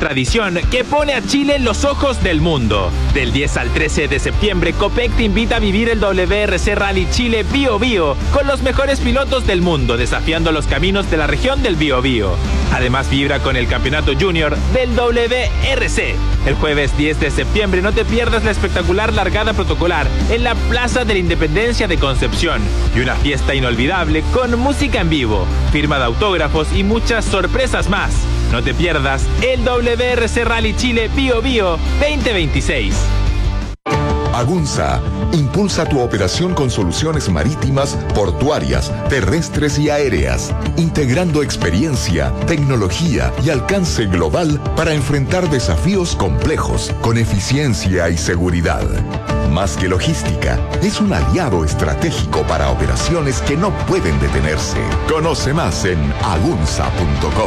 tradición que pone a Chile en los ojos del mundo. Del 10 al 13 de septiembre, Copec te invita a vivir el WRC Rally Chile Bío Bío con los mejores pilotos del mundo, desafiando los caminos de la región del Biobío. Además, vibra con el campeonato junior del WRC. El jueves 10 de septiembre no te pierdas la espectacular largada protocolar en la Plaza de la Independencia de Concepción y una fiesta inolvidable con música en vivo, firma de autógrafos y muchas sorpresas más. No te pierdas el WRC Rally Chile Bío Bío 2026. Agunza impulsa tu operación con soluciones marítimas, portuarias, terrestres y aéreas, integrando experiencia, tecnología y alcance global para enfrentar desafíos complejos con eficiencia y seguridad. Más que logística, es un aliado estratégico para operaciones que no pueden detenerse. Conoce más en agunza.com.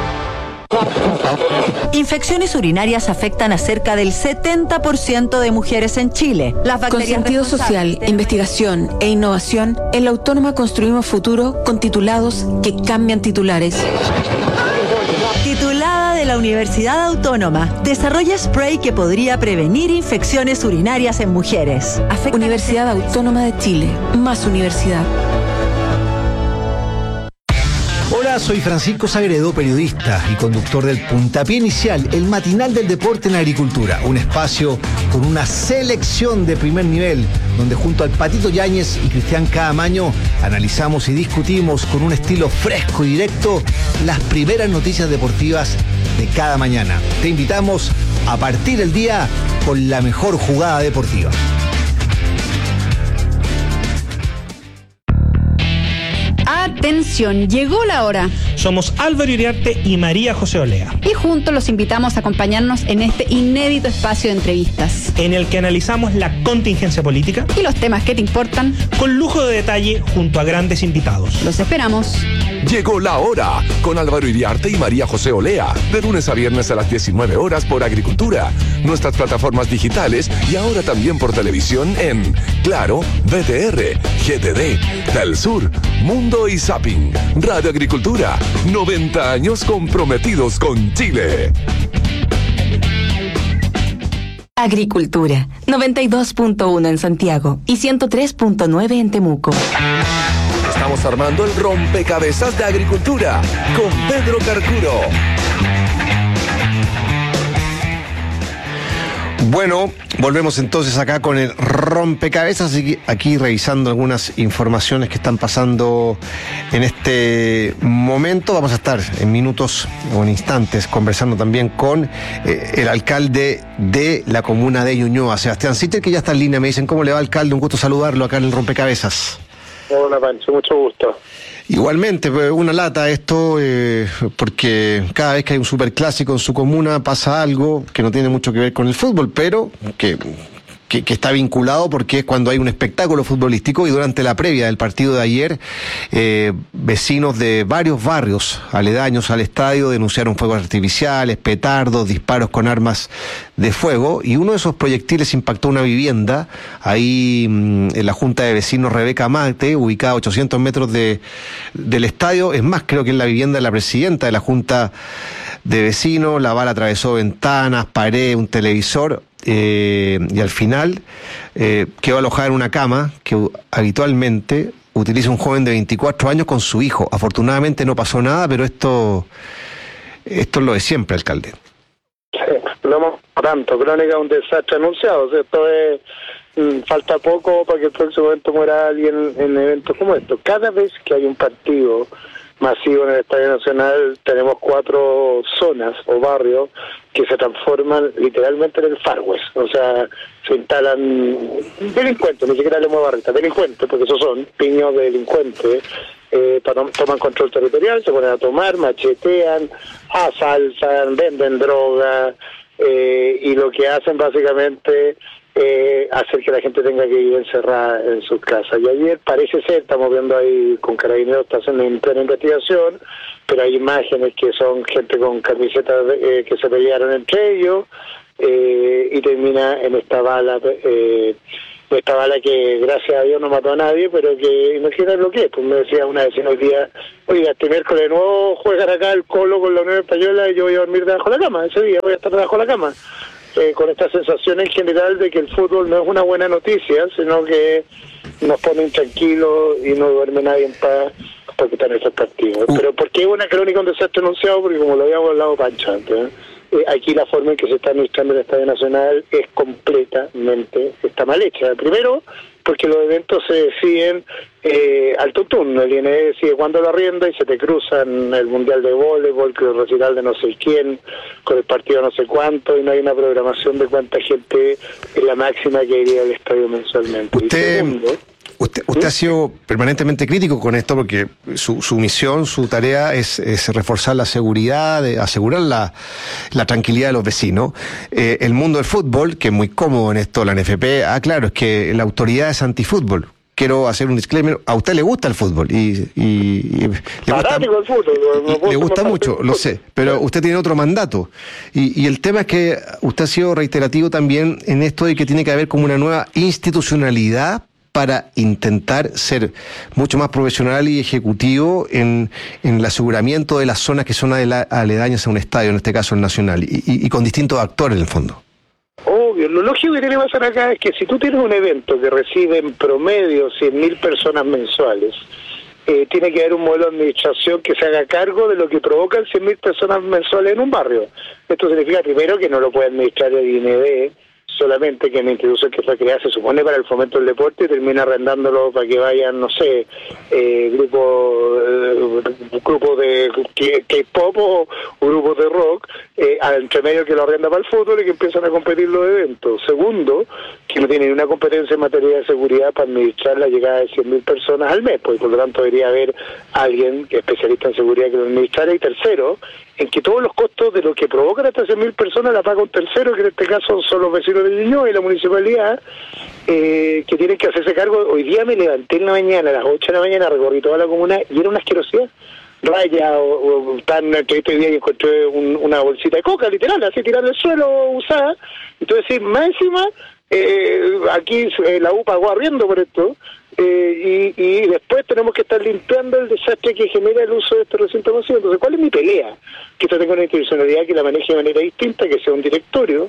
Infecciones urinarias afectan a cerca del 70% de mujeres en Chile. Con sentido social, investigación e innovación, en la Autónoma construimos futuro con titulados que cambian titulares. Titulada de la Universidad Autónoma, desarrolla spray que podría prevenir infecciones urinarias en mujeres. Universidad Autónoma de Chile, más universidad. Hola, soy Francisco Sagredo, periodista y conductor del Puntapié Inicial, el matinal del deporte en agricultura. Un espacio con una selección de primer nivel, donde junto al Patito Yáñez y Cristian Caamaño analizamos y discutimos con un estilo fresco y directo las primeras noticias deportivas de cada mañana. Te invitamos a partir el día con la mejor jugada deportiva. Atención, llegó la hora. Somos Álvaro Iriarte y María José Olea. Y juntos los invitamos a acompañarnos en este inédito espacio de entrevistas, en el que analizamos la contingencia política y los temas que te importan, con lujo de detalle junto a grandes invitados. Los esperamos. Llegó la hora con Álvaro Iriarte y María José Olea, de lunes a viernes a las 19 horas por Agricultura, nuestras plataformas digitales y ahora también por televisión en Claro, VTR, GTD, Telsur, Mundo y Zapping. Radio Agricultura, 90 años comprometidos con Chile. Agricultura, 92.1 en Santiago y 103.9 en Temuco. Estamos armando el rompecabezas de Agricultura con Pedro Carcuro. Bueno, volvemos entonces acá con el rompecabezas, aquí revisando algunas informaciones que están pasando en este momento. Vamos a estar en minutos o en instantes conversando también con el alcalde de la comuna de Ñuñoa, Sebastián Sitter, que ya está en línea. Me dicen, ¿cómo le va, alcalde? Un gusto saludarlo acá en el rompecabezas. Hola, Pancho, mucho gusto. Igualmente, una lata esto, porque cada vez que hay un superclásico en su comuna pasa algo que no tiene mucho que ver con el fútbol, pero que está vinculado porque es cuando hay un espectáculo futbolístico. Y durante la previa del partido de ayer, vecinos de varios barrios aledaños al estadio denunciaron fuegos artificiales, petardos, disparos con armas de fuego, y uno de esos proyectiles impactó una vivienda ahí en la Junta de Vecinos Rebeca Mate, ubicada a 800 metros del estadio. Es más, creo que es la vivienda de la presidenta de la Junta de Vecinos. La bala atravesó ventanas, pared, un televisor, y al final quedó alojada en una cama que habitualmente utiliza un joven de 24 años con su hijo. Afortunadamente no pasó nada, pero esto es lo de siempre, alcalde. Sí, lo hemos tanto, crónica de un desastre anunciado. O sea, esto es, falta poco para que el próximo momento muera alguien en eventos como estos. Cada vez que hay un partido masivo en el Estadio Nacional, tenemos 4 zonas o barrios que se transforman literalmente en el Far West. O sea, se instalan delincuentes, ni siquiera le muevo barrita, delincuentes, porque esos son piños de delincuentes, toman control territorial, se ponen a tomar, machetean, asaltan, venden droga, y lo que hacen básicamente hacer que la gente tenga que vivir encerrada en sus casas. Y ayer parece ser, estamos viendo ahí con Carabineros, está haciendo una plena investigación, pero hay imágenes que son gente con camisetas que se pelearon entre ellos, y termina en esta bala esta bala que gracias a Dios no mató a nadie, pero que imagínate lo que es. Pues me decía una vecina hoy día, oiga, este miércoles de nuevo juegan acá el Colo con la Unión Española y yo voy a dormir debajo de la cama, ese día voy a estar debajo de la cama. Con esta sensación en general de que el fútbol no es una buena noticia, sino que nos pone intranquilos y no duerme nadie en paz porque están esos partidos. Pero ¿por qué una crónica, un desastre anunciado? Porque como lo habíamos hablado Pancho antes, aquí la forma en que se está administrando el Estadio Nacional es completamente, está mal hecha. Primero, porque los eventos se deciden al tuntún, el INE decide cuándo lo arrienda y se te cruzan el Mundial de Voleibol, que el recital de no sé quién, con el partido no sé cuánto, y no hay una programación de cuánta gente es la máxima que iría al estadio mensualmente. Usted ha sido permanentemente crítico con esto porque su misión, su tarea es reforzar la seguridad, asegurar la tranquilidad de los vecinos. El mundo del fútbol, que es muy cómodo en esto, la NFP, claro, es que la autoridad es antifútbol. Quiero hacer un disclaimer, a usted le gusta el fútbol le gusta mucho, lo sé, pero usted tiene otro mandato y el tema es que usted ha sido reiterativo también en esto de que tiene que haber como una nueva institucionalidad para intentar ser mucho más profesional y ejecutivo en el aseguramiento de las zonas que son aledañas a un estadio, en este caso el Nacional, y con distintos actores en el fondo. Obvio, lo lógico que tiene que pasar acá es que si tú tienes un evento que recibe en promedio 100.000 personas mensuales, tiene que haber un modelo de administración que se haga cargo de lo que provocan 100.000 personas mensuales en un barrio. Esto significa primero que no lo puede administrar el IND, solamente que en la institución que fue creada se supone para el fomento del deporte y termina arrendándolo para que vayan, no sé, grupos de K-pop o grupos de rock, entre medio que lo arrenda para el fútbol y que empiezan a competir los eventos. Segundo, que no tiene ninguna competencia en materia de seguridad para administrar la llegada de 100.000 personas al mes, pues por lo tanto debería haber alguien que especialista en seguridad que lo administrara. Y tercero, en que todos los costos de lo que provocan hasta 100.000 personas la paga un tercero, que en este caso son los vecinos de Ñuñoa y la municipalidad, que tienen que hacerse cargo. Hoy día me levanté en la mañana, a las 8 de la mañana, recorrí toda la comuna y era una asquerosidad. Raya o tan que este día y encontré una bolsita de coca, literal, así tirada al suelo usada. Entonces, más encima, aquí la U pagó arriendo por esto. Y después tenemos que estar limpiando el desastre que genera el uso de este recinto masivo. Entonces, ¿cuál es mi pelea? Que esto tenga una institucionalidad que la maneje de manera distinta, que sea un directorio,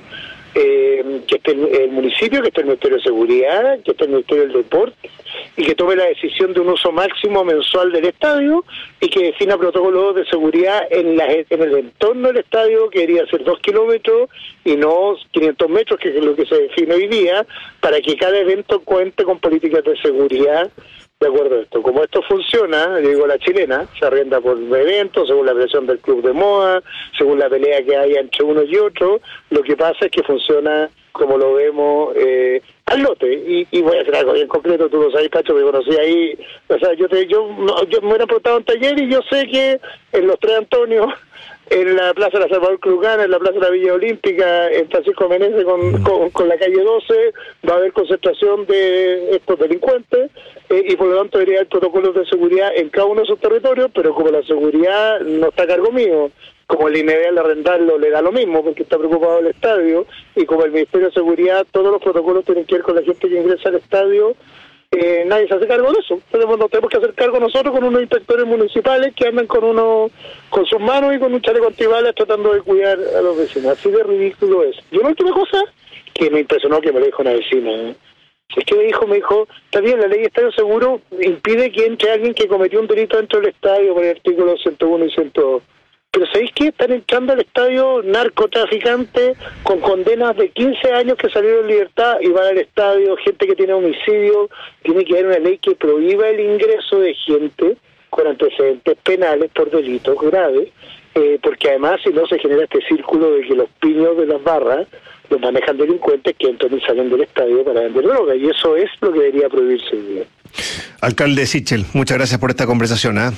que esté el municipio, que esté el Ministerio de Seguridad, que esté el Ministerio del Deporte, y que tome la decisión de un uso máximo mensual del estadio y que defina protocolos de seguridad en el entorno del estadio, que debería ser 2 kilómetros y no 500 metros, que es lo que se define hoy día, para que cada evento cuente con políticas de seguridad de acuerdo a esto. Como esto funciona, yo digo la chilena, se arrienda por eventos, según la presión del club de moda, según la pelea que haya entre uno y otro, lo que pasa es que funciona como lo vemos al lote. Y voy a hacer algo bien concreto, tú lo sabes, Pacho, me conocí ahí, o sea, yo me hubiera preguntado un taller y yo sé que en los Tres Antonios, en la Plaza de la Salvador Cruzana, en la Plaza de la Villa Olímpica, en Francisco Meneses con la calle 12, va a haber concentración de estos delincuentes y por lo tanto debería haber protocolos de seguridad en cada uno de esos territorios, pero como la seguridad no está a cargo mío, como el INED al arrendarlo le da lo mismo porque está preocupado el estadio, y como el Ministerio de Seguridad, todos los protocolos tienen que ver con la gente que ingresa al estadio, nadie se hace cargo de eso. Entonces nos tenemos que hacer cargo nosotros con unos inspectores municipales que andan con sus manos y con un chaleco antibalas tratando de cuidar a los vecinos. Así de ridículo es. Y una última cosa que me impresionó, que me lo dijo una vecina, es que me dijo, está bien, la ley de estadio seguro impide que entre alguien que cometió un delito dentro del estadio por el artículo 101 y 102. Pero ¿sabéis qué? Están entrando al estadio narcotraficantes con condenas de 15 años que salieron en libertad y van al estadio, gente que tiene homicidio. Tiene que haber una ley que prohíba el ingreso de gente con antecedentes penales por delitos graves, porque además si no se genera este círculo de que los piños de las barras los manejan delincuentes que entran y salen del estadio para vender droga, y eso es lo que debería prohibirse hoy día. Alcalde Sichel, muchas gracias por esta conversación.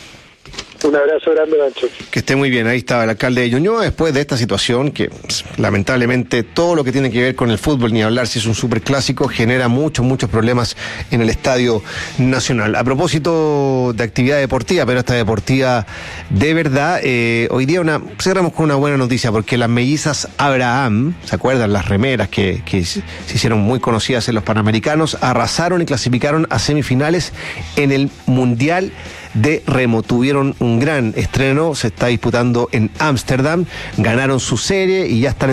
Un abrazo grande, Pancho. Que esté muy bien. Ahí estaba el alcalde de Ñuñoa después de esta situación que lamentablemente todo lo que tiene que ver con el fútbol, ni hablar si es un superclásico, genera muchos problemas en el Estadio Nacional. A propósito de actividad deportiva, pero esta deportiva de verdad, hoy día cerramos con una buena noticia porque las mellizas Abraham, ¿se acuerdan? Las remeras que se hicieron muy conocidas en los Panamericanos, arrasaron y clasificaron a semifinales en el Mundial de remo. Tuvieron un gran estreno, se está disputando en Ámsterdam, ganaron su serie y ya están